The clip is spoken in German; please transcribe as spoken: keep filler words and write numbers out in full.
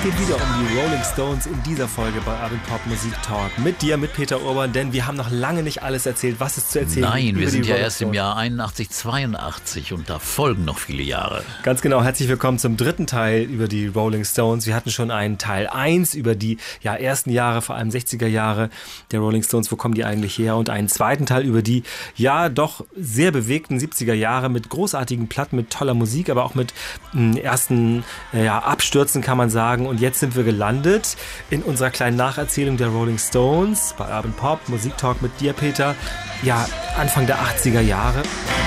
geht wieder um die Rolling Stones in dieser Folge bei Urban Pop Musik Talk. Mit dir, mit Peter Urban, denn wir haben noch lange nicht alles erzählt, was es zu erzählen gibt. Nein, wir sind ja erst im Jahr einundachtzig, zweiundachtzig und da folgen noch viele Jahre. Ganz genau, herzlich willkommen zum dritten Teil über die Rolling Stones. Wir hatten schon einen Teil eins über die ja, ersten Jahre, vor allem sechziger Jahre der Rolling Stones, wo kommen die eigentlich her? Und einen zweiten Teil über die ja doch sehr bewegten siebziger Jahre mit großartigen Platten, mit toller Musik, aber auch mit mh, ersten äh, ja, Abstürzen, kann man sagen. Und jetzt sind wir gelandet in unserer kleinen Nacherzählung der Rolling Stones bei Urban Pop, Musik Talk mit dir, Peter. Ja, Anfang der achtziger Jahre.